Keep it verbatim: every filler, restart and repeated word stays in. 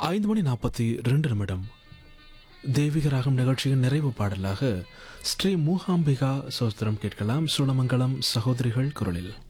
ஐந்து மணி நாற்பத்தி ரெண்டு நிமிடம். தெய்வீக ராகம் நிகழ்ச்சியின் நிறைவு பாடலாக ஸ்ரீ மூகாம்பிகா சோஸ்திரம் கேட்கலாம். சூளமங்கலம் சகோதரிகள் குரலில்.